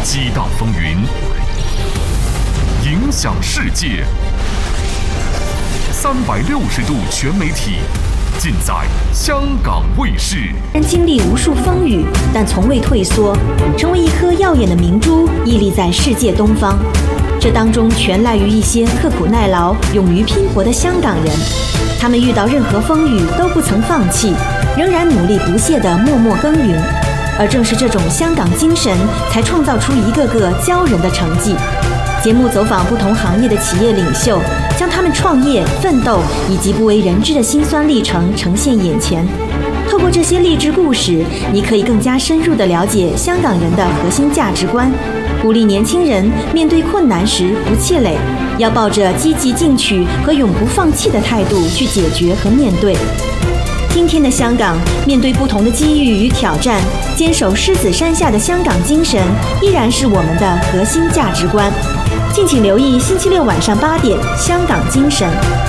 激荡风云，影响世界。360度全媒体，尽在香港卫视。 经历无数风雨，但从未退缩，成为一颗耀眼的明珠，屹立在世界东方。这当中全赖于一些刻苦耐劳、勇于拼搏的香港人。他们遇到任何风雨都不曾放弃，仍然努力不懈地默默耕耘。而正是这种香港精神，才创造出一个个骄人的成绩。节目走访不同行业的企业领袖，将他们创业、奋斗以及不为人知的辛酸历程呈现眼前。透过这些励志故事，你可以更加深入地了解香港人的核心价值观，鼓励年轻人面对困难时不气馁，要抱着积极进取和永不放弃的态度去解决和面对。今天的香港，面对不同的机遇与挑战，坚守狮子山下的香港精神依然是我们的核心价值观。敬请留意星期六晚上8点《香港精神》。